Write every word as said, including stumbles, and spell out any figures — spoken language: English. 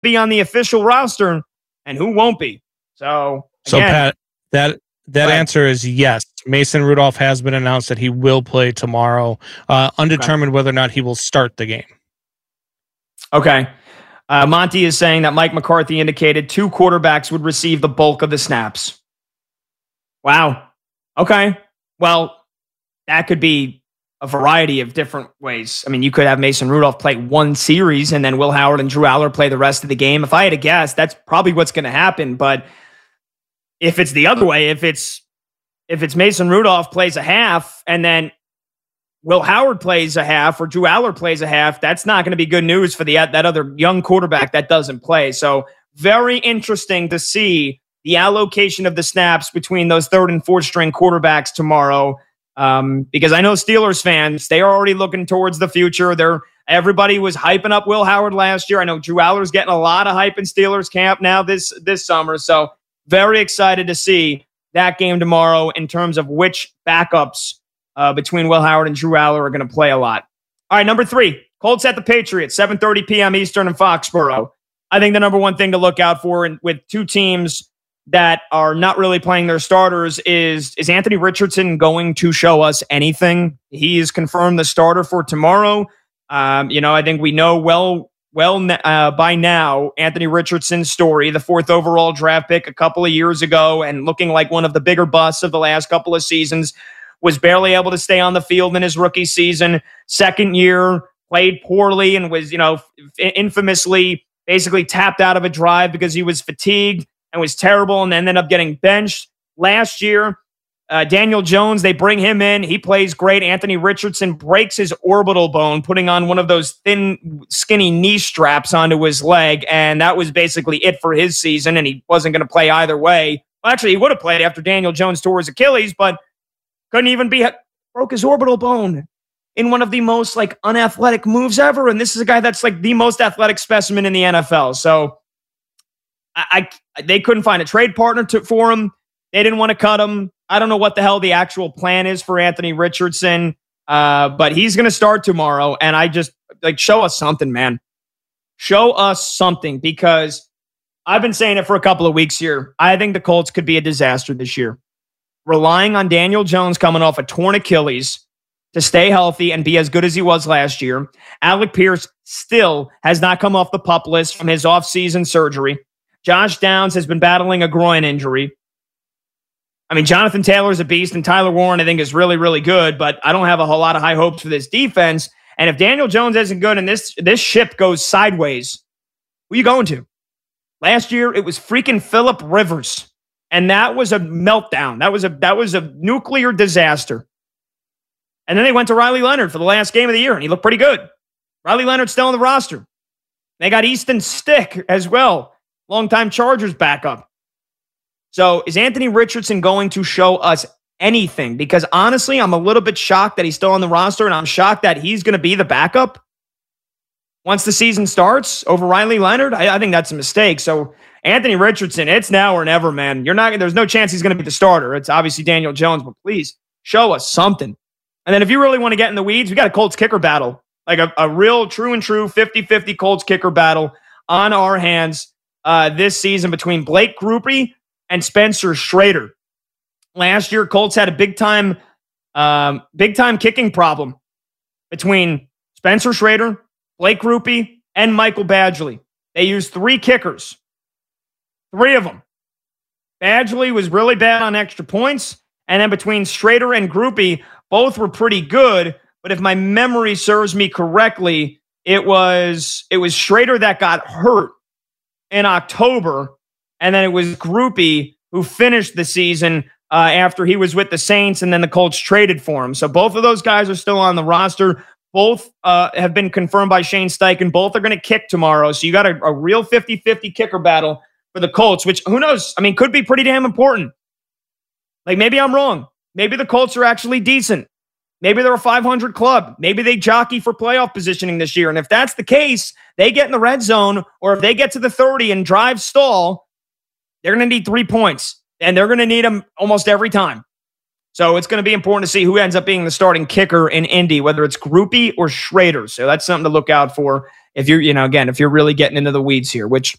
be on the official roster and who won't be. So, so again, Pat, that that answer is yes. Mason Rudolph has been announced that he will play tomorrow. Uh, undetermined okay. whether or not he will start the game. Okay. Uh, Monty is saying that Mike McCarthy indicated two quarterbacks would receive the bulk of the snaps. Wow. Okay. Well, that could be a variety of different ways. I mean, you could have Mason Rudolph play one series and then Will Howard and Drew Aller play the rest of the game. If I had to guess, that's probably what's going to happen. But if it's the other way, if it's if it's Mason Rudolph plays a half and then Will Howard plays a half or Drew Aller plays a half, that's not going to be good news for the that other young quarterback that doesn't play. So very interesting to see the allocation of the snaps between those third and fourth string quarterbacks tomorrow. Um, because I know Steelers fans, they are already looking towards the future. They're everybody was hyping up Will Howard last year. I know Drew Aller's getting a lot of hype in Steelers camp now this this summer. So very excited to see that game tomorrow in terms of which backups Uh, between Will Howard and Drew Aller are going to play a lot. All right, number three, Colts at the Patriots, seven thirty p.m. Eastern in Foxborough. I think the number one thing to look out for in, with two teams that are not really playing their starters is, is Anthony Richardson going to show us anything? He is confirmed the starter for tomorrow. Um, you know, I think we know well, well uh, by now Anthony Richardson's story, the fourth overall draft pick a couple of years ago and looking like one of the bigger busts of the last couple of seasons. Was barely able to stay on the field in his rookie season. Second year, played poorly and was, you know, infamously basically tapped out of a drive because he was fatigued and was terrible and then ended up getting benched. Last year, uh, Daniel Jones, they bring him in. He plays great. Anthony Richardson breaks his orbital bone, putting on one of those thin, skinny knee straps onto his leg, and that was basically it for his season, and he wasn't going to play either way. Well, actually, he would have played after Daniel Jones tore his Achilles, but couldn't even be, broke his orbital bone in one of the most like unathletic moves ever. And this is a guy that's like the most athletic specimen in the N F L. So I, I they couldn't find a trade partner to, for him. They didn't want to cut him. I don't know what the hell the actual plan is for Anthony Richardson, uh, but he's going to start tomorrow. And I just like, show us something, man. Show us something, because I've been saying it for a couple of weeks here. I think the Colts could be a disaster this year. Relying on Daniel Jones coming off a torn Achilles to stay healthy and be as good as he was last year. Alec Pierce still has not come off the PUP list from his offseason surgery. Josh Downs has been battling a groin injury. I mean, Jonathan Taylor's a beast, and Tyler Warren, I think, is really, really good, but I don't have a whole lot of high hopes for this defense. And if Daniel Jones isn't good and this, this ship goes sideways, who are you going to? Last year, it was freaking Phillip Rivers. And that was a meltdown. That was a that was a nuclear disaster. And then they went to Riley Leonard for the last game of the year, and he looked pretty good. Riley Leonard's still on the roster. They got Easton Stick as well, longtime Chargers backup. So is Anthony Richardson going to show us anything? Because honestly, I'm a little bit shocked that he's still on the roster, and I'm shocked that he's going to be the backup once the season starts over Riley Leonard. I, I think that's a mistake. So Anthony Richardson, it's now or never, man. You're not. There's no chance he's going to be the starter. It's obviously Daniel Jones, but please show us something. And then if you really want to get in the weeds, we got a Colts kicker battle, like a, a real true and true fifty-fifty Colts kicker battle on our hands uh, this season between Blake Grupe and Spencer Schrader. Last year, Colts had a big time, um, big time kicking problem between Spencer Schrader, Blake Grupe, and Michael Badgley. They used three kickers. Three of them. Badgley was really bad on extra points. And then between Schrader and Grupe, both were pretty good. But if my memory serves me correctly, it was it was Schrader that got hurt in October. And then it was Grupe who finished the season uh, after he was with the Saints, and then the Colts traded for him. So both of those guys are still on the roster. Both uh, have been confirmed by Shane Steichen. Both are going to kick tomorrow. So you got a, a real fifty-fifty kicker battle for the Colts, which, who knows? I mean, could be pretty damn important. Like, maybe I'm wrong. Maybe the Colts are actually decent. Maybe they're a five hundred club. Maybe they jockey for playoff positioning this year. And if that's the case, they get in the red zone, or if they get to the thirty and drive stall, they're going to need three points. And they're going to need them almost every time. So it's going to be important to see who ends up being the starting kicker in Indy, whether it's Grupe or Schrader. So that's something to look out for if you're, you know, again, if you're really getting into the weeds here, which